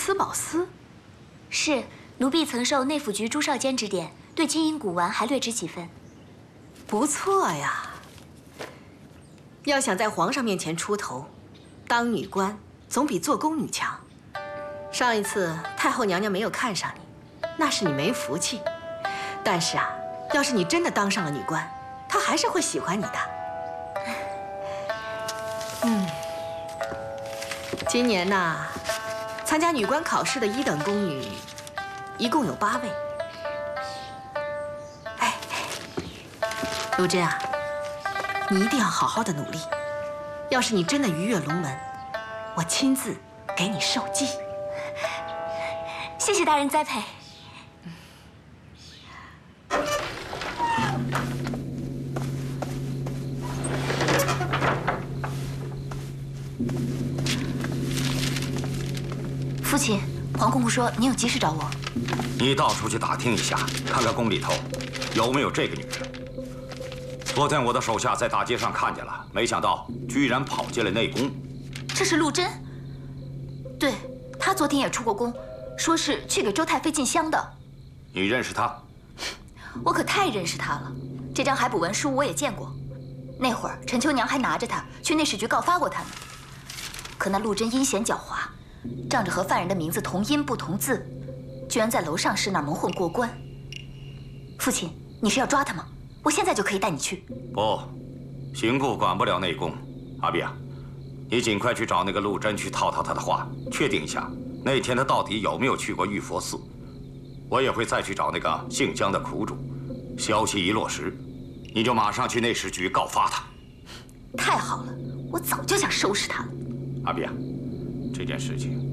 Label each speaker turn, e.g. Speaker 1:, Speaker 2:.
Speaker 1: 司宝司？
Speaker 2: 是，奴婢曾受内府局朱少监指点，对金银古玩还略知几分。
Speaker 1: 不错呀。要想在皇上面前出头，当女官总比做宫女强。上一次太后娘娘没有看上你，那是你没福气。但是啊，要是你真的当上了女官，她还是会喜欢你的。今年呐，参加女官考试的1等宫女，一共有8位。哎，陆贞啊，你一定要好好的努力。要是你真的鱼跃龙门，我亲自给你授记。
Speaker 2: 谢谢大人栽培。父亲，皇公公说您有急事找我。
Speaker 3: 你到处去打听一下，看看宫里头有没有这个女人。昨天我的手下在大街上看见了，没想到居然跑进了内宫。
Speaker 2: 这是陆贞。对，她昨天也出过宫，说是去给周太妃进香的。
Speaker 3: 你认识她？
Speaker 2: 我可太认识她了，这张海捕文书我也见过。那会儿陈秋娘还拿着它去内史局告发过他呢。可那陆贞阴险狡猾，仗着和犯人的名字同音不同字，居然在楼上室那儿蒙混过关。父亲，你是要抓他吗？我现在就可以带你去。
Speaker 3: 不，刑部管不了内宫。阿碧啊，你尽快去找那个陆贞去套他的话，确定一下那天他到底有没有去过玉佛寺。我也会再去找那个姓姜的苦主，消息一落实，你就马上去内史局告发他。
Speaker 2: 太好了，我早就想收拾他了。
Speaker 3: 阿碧啊，这件事情